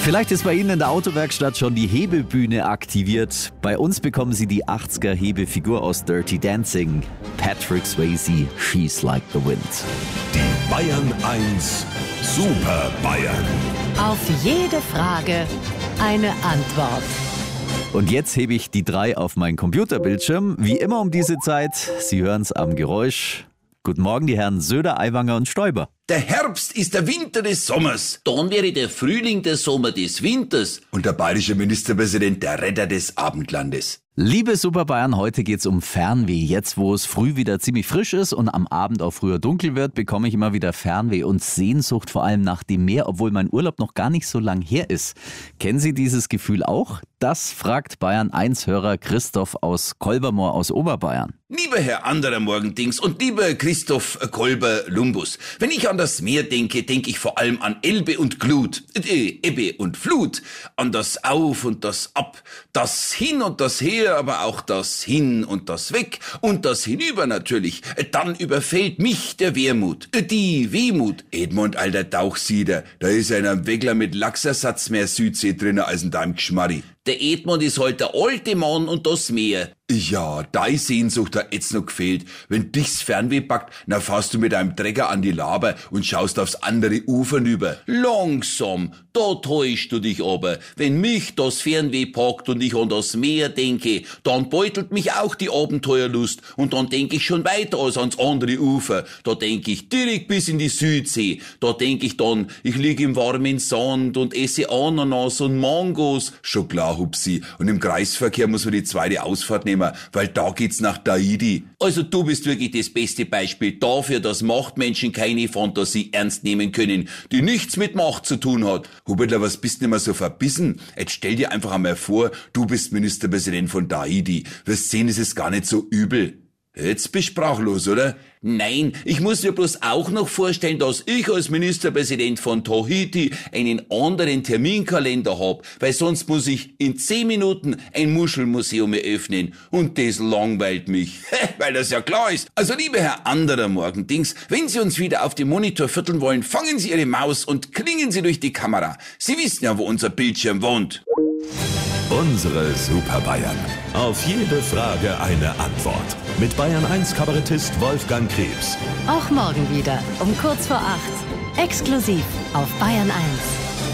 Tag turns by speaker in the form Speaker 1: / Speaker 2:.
Speaker 1: Vielleicht ist bei Ihnen in der Autowerkstatt schon die Hebebühne aktiviert. Bei uns bekommen Sie die 80er Hebefigur aus Dirty Dancing. Patrick Swayze, She's Like the Wind.
Speaker 2: Die Bayern 1 Super Bayern.
Speaker 3: Auf jede Frage eine Antwort.
Speaker 1: Und jetzt hebe ich die 3 auf meinen Computerbildschirm. Wie immer um diese Zeit. Sie hören es am Geräusch. Guten Morgen, die Herren Söder, Aiwanger und Stoiber.
Speaker 4: Der Herbst ist der Winter des Sommers.
Speaker 5: Dann wäre der Frühling der Sommer des Winters.
Speaker 4: Und der bayerische Ministerpräsident der Retter des Abendlandes.
Speaker 1: Liebe Super Bayern, heute geht's um Fernweh. Jetzt, wo es früh wieder ziemlich frisch ist und am Abend auch früher dunkel wird, bekomme ich immer wieder Fernweh und Sehnsucht vor allem nach dem Meer, obwohl mein Urlaub noch gar nicht so lang her ist. Kennen Sie dieses Gefühl auch? Das fragt Bayern 1-Hörer Christoph aus Kolbermoor aus Oberbayern.
Speaker 4: Lieber Herr anderer Morgendings und lieber Christoph Kolber-Lumbus, wenn ich an das Meer denke, denke ich vor allem an Elbe und Glut, Ebbe und Flut, an das Auf und das Ab, das Hin und das Her, aber auch das Hin und das Weg und das Hinüber natürlich. Dann überfällt mich der Wermut, die Wehmut. Edmund, alter Tauchsieder, da ist einer Weggler mit Lachsersatz mehr Südsee drinne als in deinem Geschmarri.
Speaker 5: Der Edmund ist halt der alte Mann und das Meer.
Speaker 4: Ja, deine Sehnsucht hat jetzt noch gefehlt. Wenn dich's Fernweh packt, dann fährst du mit einem Trecker an die Laber und schaust aufs andere Ufer rüber.
Speaker 5: Langsam, da täuschst du dich aber. Wenn mich das Fernweh packt und ich an das Meer denke, dann beutelt mich auch die Abenteuerlust und dann denke ich schon weiter als ans andere Ufer. Da denke ich direkt bis in die Südsee. Da denke ich dann, ich lieg im warmen Sand und esse Ananas und Mangos.
Speaker 4: Schon klar, Hupsi. Und im Kreisverkehr muss man die zweite Ausfahrt nehmen, weil da geht's nach Tahiti.
Speaker 5: Also du bist wirklich das beste Beispiel dafür, dass Machtmenschen keine Fantasie ernst nehmen können, die nichts mit Macht zu tun hat.
Speaker 4: Hubertler, was bist denn immer so verbissen? Jetzt stell dir einfach einmal vor, du bist Ministerpräsident von Tahiti. Wirst sehen, es ist gar nicht so übel. Jetzt bist du sprachlos, oder?
Speaker 5: Nein, ich muss mir bloß auch noch vorstellen, dass ich als Ministerpräsident von Tahiti einen anderen Terminkalender hab, weil sonst muss ich in 10 Minuten ein Muschelmuseum eröffnen und das langweilt mich.
Speaker 4: Weil das ja klar ist. Also liebe Herr anderer Morgendings, wenn Sie uns wieder auf dem Monitor vierteln wollen, fangen Sie Ihre Maus und klingen Sie durch die Kamera. Sie wissen ja, wo unser Bildschirm wohnt.
Speaker 2: Unsere Super Bayern. Auf jede Frage eine Antwort. Mit Bayern 1 Kabarettist Wolfgang Krebs.
Speaker 3: Auch morgen wieder um kurz vor 8. Exklusiv auf Bayern 1.